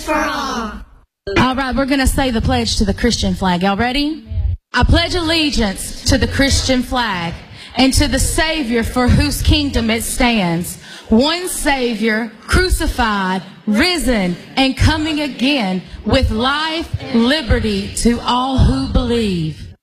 for all. All right, we're going to say the pledge to the Christian flag. Y'all ready? I pledge allegiance to the Christian flag and to the Savior for whose kingdom it stands. One Savior, crucified, risen, and coming again with life, liberty to all who believe.